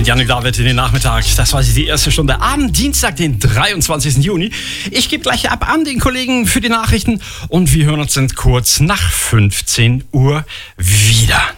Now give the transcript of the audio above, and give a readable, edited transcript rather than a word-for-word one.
Janik David in den Nachmittag. Das war die erste Stunde am Dienstag, den 23. Juni. Ich gebe gleich ab an den Kollegen für die Nachrichten und wir hören uns dann kurz nach 15 Uhr wieder.